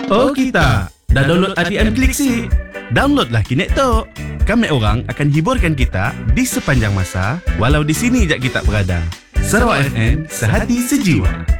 Oh kita, dah download RTM Klik si. Downloadlah Kinek Tok. Kami orang akan hiburkan kita di sepanjang masa, walau di sini je kita berada. Sarawak FM, sehati sejiwa.